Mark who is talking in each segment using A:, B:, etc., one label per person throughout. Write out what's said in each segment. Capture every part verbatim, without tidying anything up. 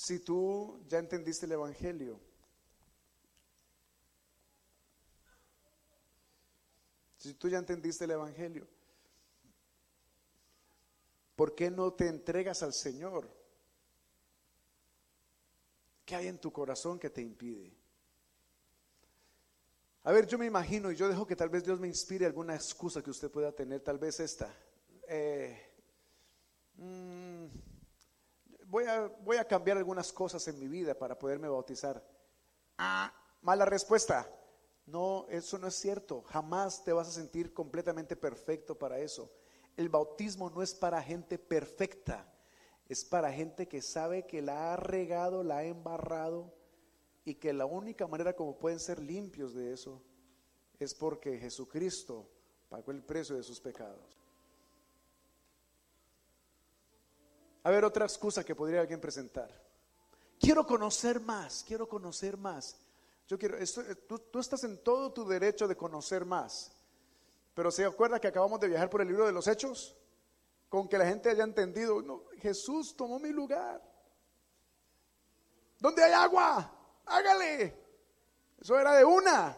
A: Si tú ya entendiste el Evangelio, si tú ya entendiste el Evangelio, ¿por qué no te entregas al Señor? ¿Qué hay en tu corazón que te impide? A ver, yo me imagino, y yo dejo que tal vez Dios me inspire alguna excusa que usted pueda tener, tal vez esta. Eh, mmm, voy, a, voy a cambiar algunas cosas en mi vida para poderme bautizar. Ah, mala respuesta. No, eso no es cierto. Jamás te vas a sentir completamente perfecto para eso. El bautismo no es para gente perfecta. Es para gente que sabe que la ha regado, la ha embarrado, y que la única manera como pueden ser limpios de eso es porque Jesucristo pagó el precio de sus pecados. A ver, otra excusa que podría alguien presentar. Quiero conocer más, quiero conocer más. Yo quiero, esto, tú, tú estás en todo tu derecho de conocer más. Pero ¿se acuerda que acabamos de viajar por el libro de los Hechos? Con que la gente haya entendido, no, Jesús tomó mi lugar. ¿Dónde hay agua? Hágale. Eso era de una.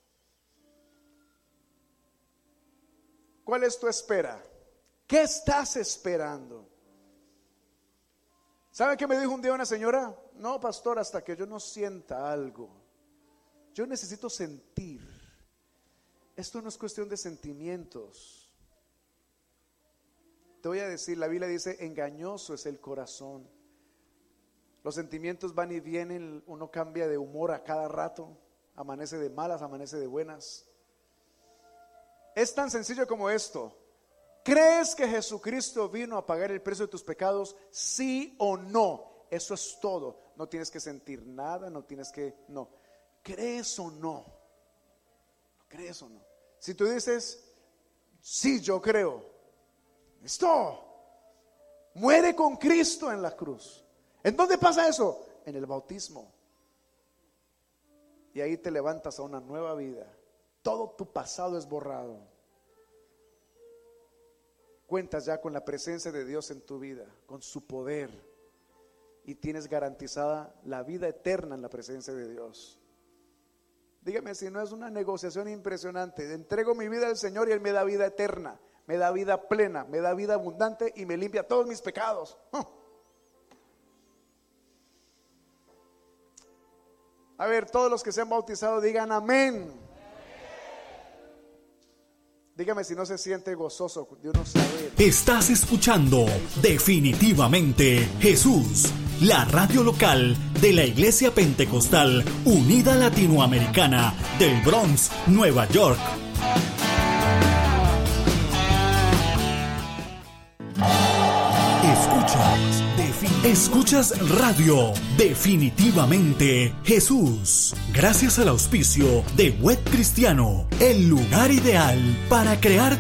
A: ¿Cuál es tu espera? ¿Qué estás esperando? ¿Sabe qué me dijo un día una señora? No, pastor, hasta que yo no sienta algo. Yo necesito sentir. Esto no es cuestión de sentimientos. Te voy a decir, la Biblia dice, engañoso es el corazón. Los sentimientos van y vienen, uno cambia de humor a cada rato, amanece de malas, amanece de buenas. Es tan sencillo como esto. ¿Crees que Jesucristo vino a pagar el precio de tus pecados? ¿Sí o no? Eso es todo. No tienes que sentir nada, no tienes que, no. ¿Crees o no? ¿Crees o no? Si tú dices, sí, yo creo. Listo. Muere con Cristo en la cruz. ¿En dónde pasa eso? En el bautismo. Y ahí te levantas a una nueva vida. Todo tu pasado es borrado. Cuentas ya con la presencia de Dios en tu vida, con su poder, y tienes garantizada la vida eterna en la presencia de Dios. Dígame si no es una negociación impresionante. Entrego mi vida al Señor y Él me da vida eterna, me da vida plena, me da vida abundante y me limpia todos mis pecados. A ver, todos los que se han bautizado digan amén. Dígame si no se siente gozoso de uno saber.
B: Estás escuchando Definitivamente Jesús, la radio local de la Iglesia Pentecostal Unida Latinoamericana del Bronx, Nueva York. Escuchas, escuchas radio Definitivamente Jesús. Gracias al auspicio de Web Cristiano, el lugar ideal para crear